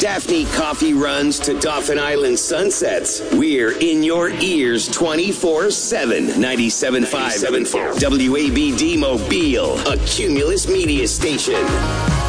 Daphne Coffee runs to Dauphin Island sunsets. We're in your ears 24/7. 97.5 WABD Mobile, a Cumulus media station.